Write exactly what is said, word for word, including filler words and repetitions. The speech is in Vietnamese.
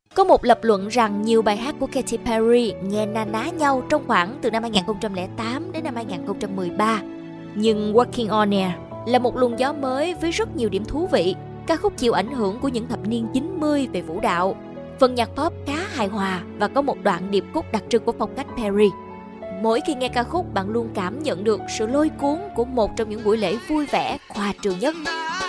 Có một lập luận rằng nhiều bài hát của Katy Perry nghe na ná nhau trong khoảng từ năm hai nghìn không trăm lẻ tám đến năm hai nghìn không trăm mười ba. Nhưng Walking On Air là một luồng gió mới với rất nhiều điểm thú vị. Ca khúc chịu ảnh hưởng của những thập niên chín mươi về vũ đạo. Phần nhạc pop khá hài hòa và có một đoạn điệp khúc đặc trưng của phong cách Perry. Mỗi khi nghe ca khúc, bạn luôn cảm nhận được sự lôi cuốn của một trong những buổi lễ vui vẻ, khoa trương nhất.